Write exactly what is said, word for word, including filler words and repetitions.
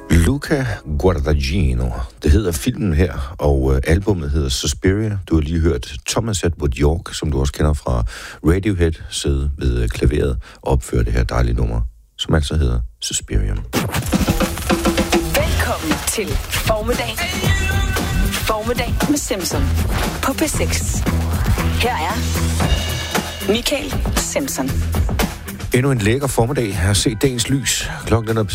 Luca Guadagnino. Det hedder filmen her, og øh, albummet hedder Suspiria. Du har lige hørt Thomas Edward York, som du også kender fra Radiohead, sidde ved klaveret og opføre det her dejlige nummer, som altså hedder Suspiria. Velkommen til Formiddag. Formiddag med Simpson på P seks. Her er Michael Simpson. Endnu en lækker formiddag. Jeg har set dagens lys. Klokken er